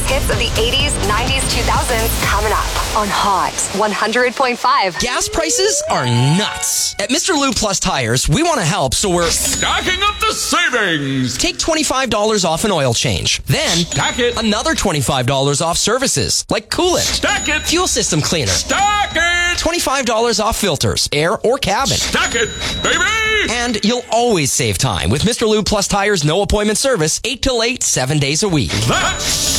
greatest hits of the 80s, 90s, 2000s coming up on Hot 100.5. Gas prices are nuts. At Mr. Lube Plus Tires, we want to help, so we're stacking up the savings. Take $25 off an oil change. Then, stack it. Another $25 off services, like coolant. Stack it. Fuel system cleaner. Stack it. $25 off filters, air or cabin. Stack it, baby. And you'll always save time with Mr. Lube Plus Tires' no appointment service, 8 till 8, 7 days a week. That's